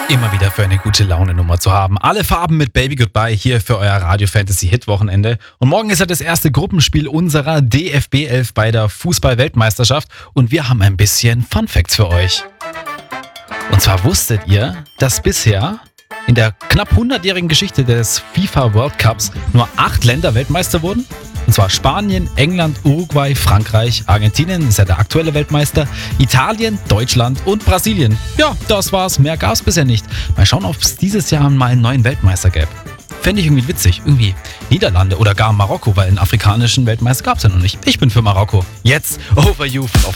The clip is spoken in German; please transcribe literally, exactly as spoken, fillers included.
Immer wieder für eine gute Laune-Nummer zu haben. Alle Farben mit Baby Goodbye hier für euer Radio-Fantasy-Hit-Wochenende. Und morgen ist ja das erste Gruppenspiel unserer D F B elf bei der Fußball-Weltmeisterschaft. Und wir haben ein bisschen Fun-Facts für euch. Und zwar wusstet ihr, dass bisher in der knapp hundertjährigen Geschichte des FIFA World Cups nur acht Länder Weltmeister wurden? Und zwar Spanien, England, Uruguay, Frankreich, Argentinien ist ja der aktuelle Weltmeister, Italien, Deutschland und Brasilien. Ja, das war's. Mehr gab's bisher nicht. Mal schauen, ob es dieses Jahr mal einen neuen Weltmeister gäbe. Fände ich irgendwie witzig. Irgendwie Niederlande oder gar Marokko, weil einen afrikanischen Weltmeister gab's ja noch nicht. Ich bin für Marokko. Jetzt Over You auf